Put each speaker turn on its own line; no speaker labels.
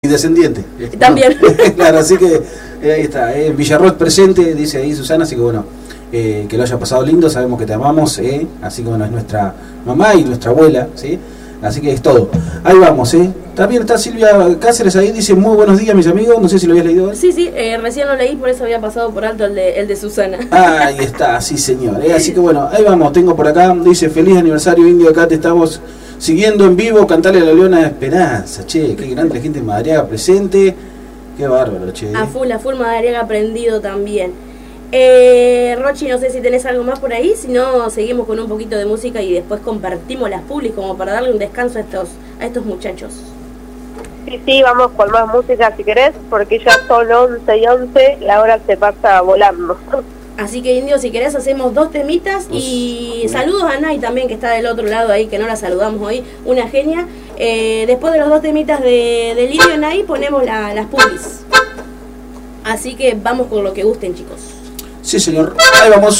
descendiente.
También.
Claro, así que ahí está. Villarroel presente, dice ahí Susana, así que bueno, que lo haya pasado lindo, sabemos que te amamos, así que bueno, es nuestra mamá y nuestra abuela, ¿sí? Así que es todo. Ahí vamos, También está Silvia Cáceres ahí, dice muy buenos días mis amigos, no sé si lo habías leído.
Sí, recién lo leí, por eso había pasado por alto el de Susana.
Ahí está, sí señor. Así que bueno, ahí vamos, tengo por acá, dice feliz aniversario Indio, acá te estamos siguiendo en vivo, cantale a la Leona de Esperanza, che, qué grande la gente de Madariaga presente, qué bárbaro, che.
A full Madariaga prendido también. Rochi, no sé si tenés algo más por ahí, si no seguimos con un poquito de música y después compartimos las publis como para darle un descanso a estos muchachos.
Sí, vamos con más música si querés, porque ya son 11:11, la hora se pasa volando.
Así que Indio, si querés hacemos 2 temitas y saludos a Nay también, que está del otro lado ahí, que no la saludamos hoy, una genia. Después de los 2 temitas del Indio Nay ponemos las publis. Así que vamos con lo que gusten, chicos.
Sí señor, ahí vamos.